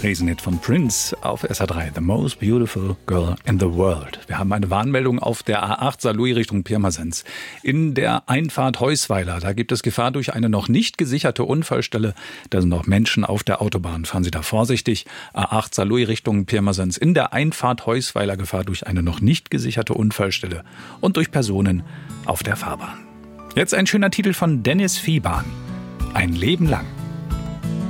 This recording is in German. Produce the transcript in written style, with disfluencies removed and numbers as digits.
Riesenhit von Prince auf SR3, The Most Beautiful Girl in the World. Wir haben eine Warnmeldung auf der A8 Saarlouis Richtung Pirmasens. In der Einfahrt Heusweiler, da gibt es Gefahr durch eine noch nicht gesicherte Unfallstelle. Da sind noch Menschen auf der Autobahn. Fahren Sie da vorsichtig. A8 Saarlouis Richtung Pirmasens. In der Einfahrt Heusweiler Gefahr durch eine noch nicht gesicherte Unfallstelle und durch Personen auf der Fahrbahn. Jetzt ein schöner Titel von Dennis Viehbahn. Ein Leben lang.